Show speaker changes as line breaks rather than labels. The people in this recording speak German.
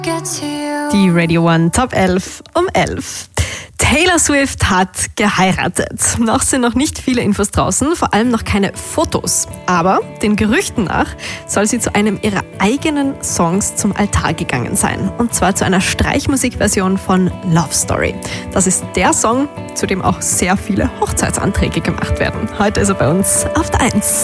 Die Radio One Top 11 um 11. Taylor Swift hat geheiratet. Noch sind noch nicht viele Infos draußen, vor allem noch keine Fotos. Aber den Gerüchten nach soll sie zu einem ihrer eigenen Songs zum Altar gegangen sein. Und zwar zu einer Streichmusikversion von Love Story. Das ist der Song, zu dem auch sehr viele Hochzeitsanträge gemacht werden. Heute ist er bei uns auf der 1.